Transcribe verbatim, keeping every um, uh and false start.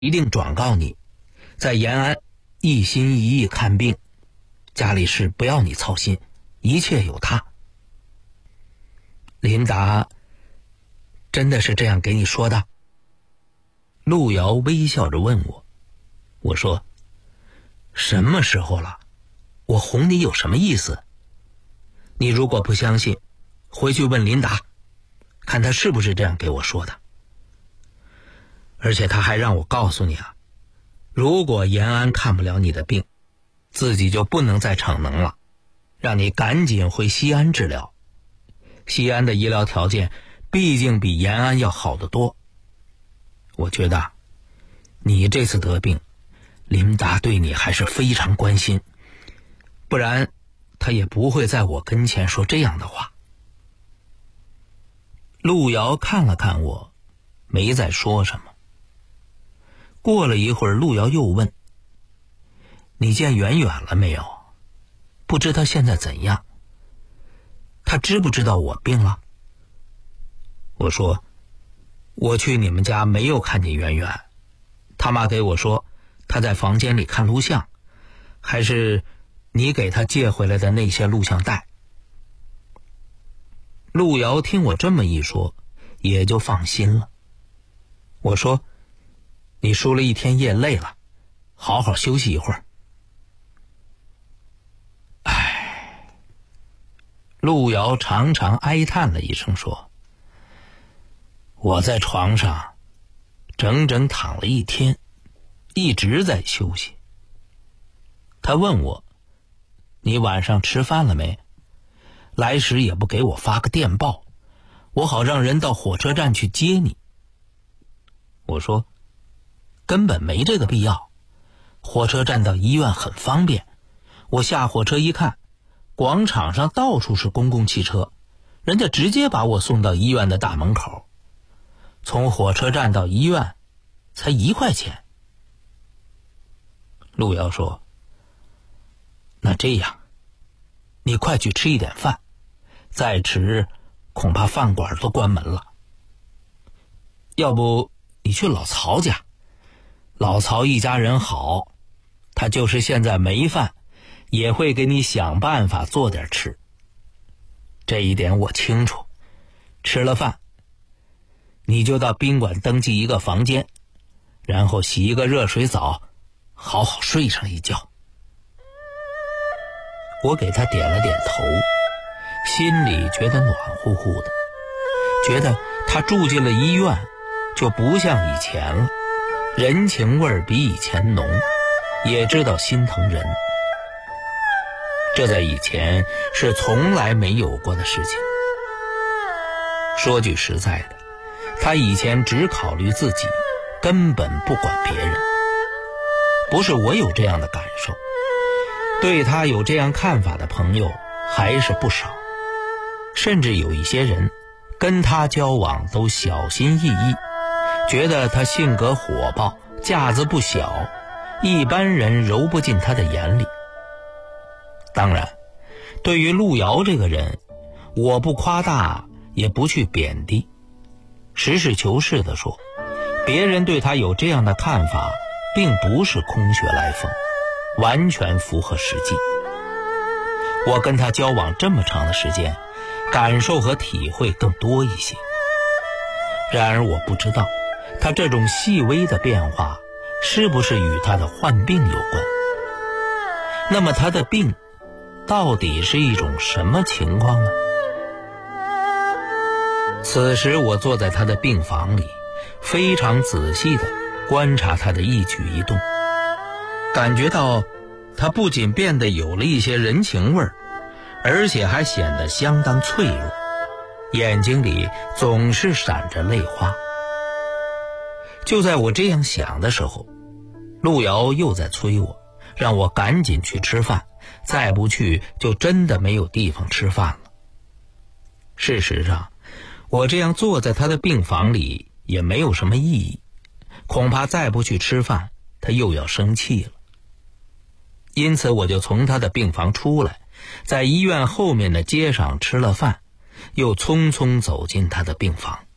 一定转告你，在延安一心一意看病，家里事不要你操心，一切有他。琳达真的是这样给你说的？路遥微笑着问我。我说，什么时候了？我哄你有什么意思？你如果不相信，回去问琳达，看她是不是这样给我说的。而且他还让我告诉你啊，如果延安看不了你的病，自己就不能再逞能了，让你赶紧回西安治疗。西安的医疗条件毕竟比延安要好得多。我觉得你这次得病，琳达对你还是非常关心，不然他也不会在我跟前说这样的话。路遥看了看我，没再说什么。过了一会儿，路遥又问，你见圆圆了没有？不知他现在怎样？他知不知道我病了？我说，我去你们家没有看见圆圆，他妈给我说他在房间里看录像，还是你给他借回来的那些录像带。路遥听我这么一说，也就放心了。我说，你输了一天夜累了，好好休息一会儿。唉，路遥长长哀叹了一声说，我在床上整整躺了一天，一直在休息。他问我，你晚上吃饭了没？来时也不给我发个电报，我好让人到火车站去接你。我说，根本没这个必要，火车站到医院很方便，我下火车一看，广场上到处是公共汽车，人家直接把我送到医院的大门口，从火车站到医院才一块钱。路遥说，那这样，你快去吃一点饭，再迟恐怕饭馆都关门了。要不你去老曹家，老曹一家人好，他就是现在没饭，也会给你想办法做点吃。这一点我清楚。吃了饭，你就到宾馆登记一个房间，然后洗一个热水澡，好好睡上一觉。我给他点了点头，心里觉得暖乎乎的，觉得他住进了医院就不像以前了，人情味儿比以前浓，也知道心疼人。这在以前是从来没有过的事情。说句实在的，他以前只考虑自己，根本不管别人。不是我有这样的感受，对他有这样看法的朋友还是不少，甚至有一些人跟他交往都小心翼翼，觉得他性格火爆，架子不小，一般人揉不进他的眼里。当然，对于路遥这个人，我不夸大，也不去贬低，实事求是地说，别人对他有这样的看法，并不是空穴来风，完全符合实际。我跟他交往这么长的时间，感受和体会更多一些。然而我不知道，他这种细微的变化是不是与他的患病有关？那么他的病到底是一种什么情况呢？此时我坐在他的病房里，非常仔细地观察他的一举一动，感觉到他不仅变得有了一些人情味儿，而且还显得相当脆弱，眼睛里总是闪着泪花。就在我这样想的时候，路遥又在催我，让我赶紧去吃饭，再不去就真的没有地方吃饭了。事实上，我这样坐在他的病房里也没有什么意义，恐怕再不去吃饭，他又要生气了。因此我就从他的病房出来，在医院后面的街上吃了饭，又匆匆走进他的病房。